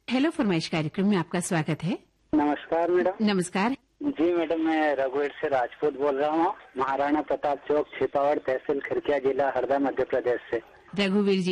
Hello फरमाइश कार्यक्रम में आपका स्वागत है। नमस्कार मैडम। नमस्कार जी मैडम, मैं रघुवीर से राजपूत बोल रहा हूँ, महाराणा प्रताप चौक, छिपावड़ तहसील, खिरकिया जिला, हरदा, मध्य प्रदेश से। रघुवीर जी,